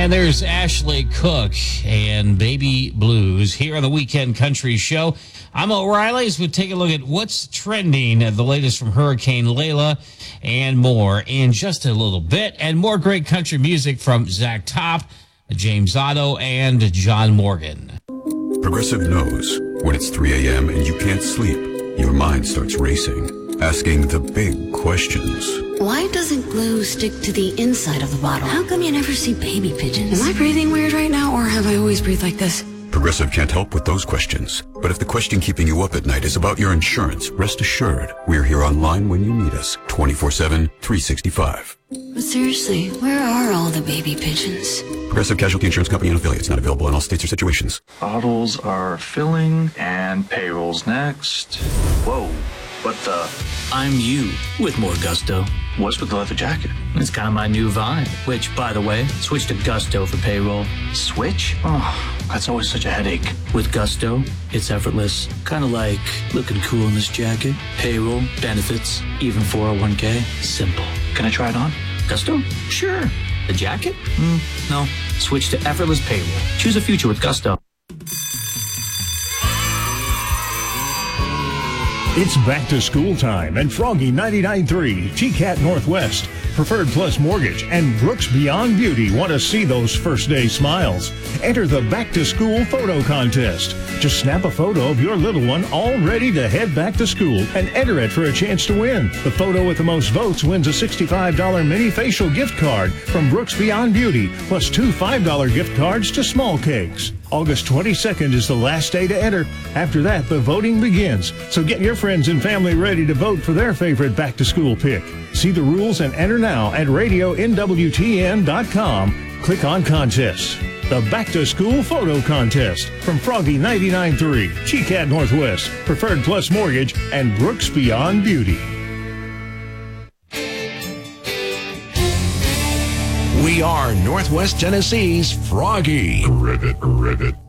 And there's Ashley Cook and Baby Blues here on the Weekend Country Show. I'm O'Reilly as we take a look at what's trending, the latest from Hurricane Layla and more in just a little bit. And more great country music from Zach Top, James Otto, and John Morgan. Progressive knows when it's 3 a.m. and you can't sleep, your mind starts racing, asking the big questions. Why doesn't glue stick to the inside of the bottle? How come you never see baby pigeons? Am I breathing weird right now, or have I always breathed like this? Progressive can't help with those questions. But if the question keeping you up at night is about your insurance, rest assured, we're here online when you need us, 24/7, 365. But seriously, where are all the baby pigeons? Progressive Casualty Insurance Company and affiliates, not available in all states or situations. Bottles are filling, and payroll's next. Whoa, what the? I'm you with more gusto. What's with the leather jacket? It's kind of my new vibe, which, by the way, switch to Gusto for payroll. Switch? Oh, that's always such a headache. With Gusto, it's effortless. Kind of like looking cool in this jacket. Payroll, benefits, even 401k. Simple. Can I try it on? Gusto? Sure. The jacket? No. Switch to effortless payroll. Choose a future with Gusto. It's back to school time, and Froggy 99.3, GCAT Northwest, Preferred Plus Mortgage, and Brooks Beyond Beauty want to see those first day smiles. Enter the Back to School photo contest. Just snap a photo of your little one all ready to head back to school and enter it for a chance to win. The photo with the most votes wins a $65 mini facial gift card from Brooks Beyond Beauty, plus 2 $5 gift cards to Small Cakes. August 22nd is the last day to enter. After that, the voting begins. So get your friends and family ready to vote for their favorite back-to-school pick. See the rules and enter now at radionwtn.com. Click on Contests. The Back-to-School Photo Contest from Froggy 99.3, GCAT Northwest, Preferred Plus Mortgage, and Brooks Beyond Beauty. We are Northwest Tennessee's Froggy. Rivet.